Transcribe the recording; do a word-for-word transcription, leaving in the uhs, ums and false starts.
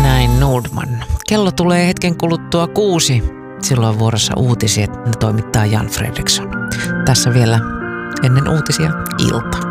Näin Nordman. Kello tulee hetken kuluttua kuusi. Silloin vuorossa uutiset. Ne toimittaa Jan Fredriksson. Tässä vielä ennen uutisia ilta.